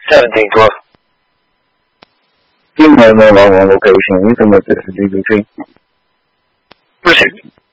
1712. Email no longer on location. You can make this a DBT. Received.